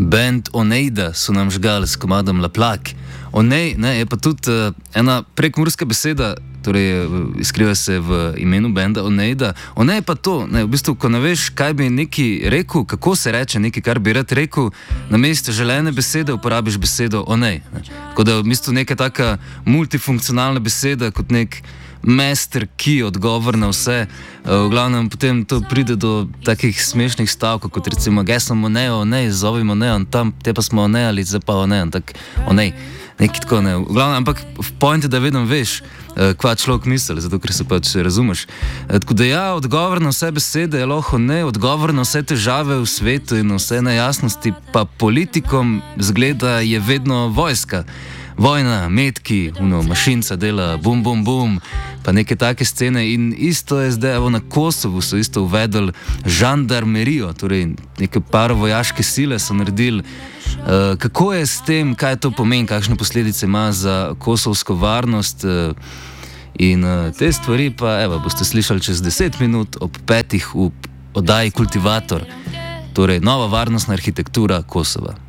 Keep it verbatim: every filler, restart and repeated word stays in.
Band Oneida so nam žgali s komadom La Plaque. Onej, ne, je pa tudi uh, ena prekmurska beseda, torej izkriva se v imenu benda Oneida. Onej pa to, ne, v bistvu, ko ne veš, kaj bi neki rekel, kako se reče nekaj, kar bi rad rekel, na mesto želene besede uporabiš besedo onej. Ne. Tako da v bistvu neka taka multifunkcionalna beseda, kot nek master key, odgovor na vse. V glavnem potem to pride do takih smešnih stavkov, kot recimo, gaj sem onej, onej, zovimo onej, tam te pa smo onej ali zdaj pa onej, tak onej. Nekaj tako ne. V glavnem, ampak v pointi, da vedno veš, kva človek misli, zato ker se pač razumeš. Tako da ja, odgovor na vse besede je lahko ne, odgovor na vse težave v svetu in vse nejasnosti pa politikom zgleda je vedno vojska. Vojna, metki, uno, mašinca dela, bum, bum, bum, pa neke take scene. In isto je zdaj, evo, na Kosovu so isto uvedli žandarmerijo, torej neke paravojaške sile so naredili. Uh, kako je s tem, kaj to pomeni, kakšne posledice ima za kosovsko varnost uh, in uh, te stvari pa, evo, boste slišali čez deset minut ob petih v oddaji Kultivator, torej nova varnostna arhitektura Kosova.